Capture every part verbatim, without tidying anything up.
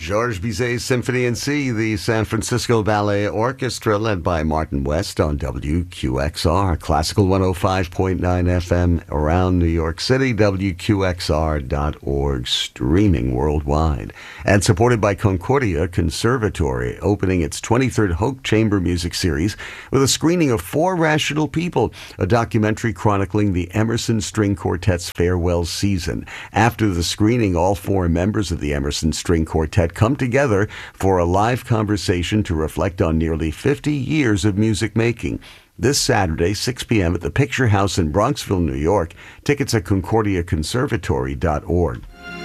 Georges Bizet's Symphony in C, the San Francisco Ballet Orchestra, led by Martin West on W Q X R, Classical one oh five point nine F M around New York City, W Q X R dot org, streaming worldwide. And supported by Concordia Conservatory, opening its twenty-third Hoke Chamber Music Series with a screening of Four Rational People, a documentary chronicling the Emerson String Quartet's farewell season. After the screening, all four members of the Emerson String Quartet come together for a live conversation to reflect on nearly fifty years of music making. This Saturday, six p.m. at the Picture House in Bronxville, New York. Tickets at concordia conservatory dot org.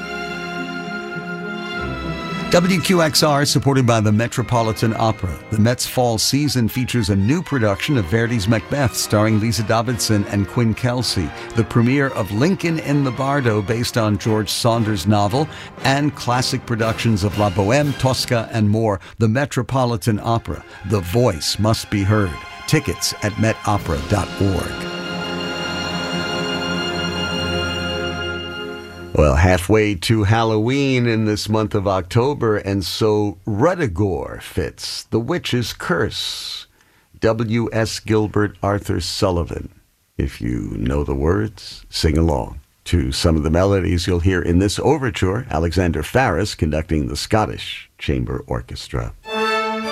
W Q X R is supported by the Metropolitan Opera. The Met's fall season features a new production of Verdi's Macbeth starring Lisa Davidson and Quinn Kelsey, the premiere of Lincoln in the Bardo based on George Saunders' novel, and classic productions of La Bohème, Tosca, and more. The Metropolitan Opera. The voice must be heard. Tickets at met opera dot org. Well, halfway to Halloween in this month of October, and so Ruddigore fits The Witch's Curse. W S. Gilbert Arthur Sullivan. If you know the words, sing along to some of the melodies you'll hear in this overture. Alexander Faris conducting the Scottish Chamber Orchestra.